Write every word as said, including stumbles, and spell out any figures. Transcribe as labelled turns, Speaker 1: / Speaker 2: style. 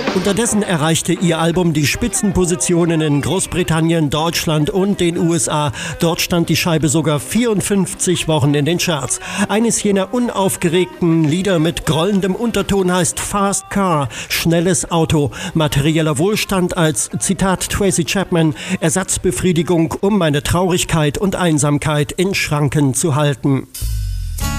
Speaker 1: Unterdessen erreichte ihr Album die Spitzenpositionen in Großbritannien, Deutschland und den U S A. Dort stand die Scheibe sogar vierundfünfzig Wochen in den Charts. Eines jener unaufgeregten Lieder mit grollendem Unterton heißt Fast Car, schnelles Auto. Materieller Wohlstand als, Zitat Tracy Chapman, Ersatzbefriedigung, um meine Traurigkeit und Einsamkeit in Schranken zu halten.